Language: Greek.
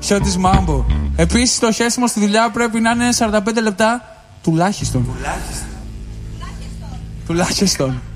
Σιώτης Μάμπο. Επίσης το χέσιμο στη δουλειά πρέπει να είναι 45 λεπτά τουλάχιστον. Τουλάχιστον.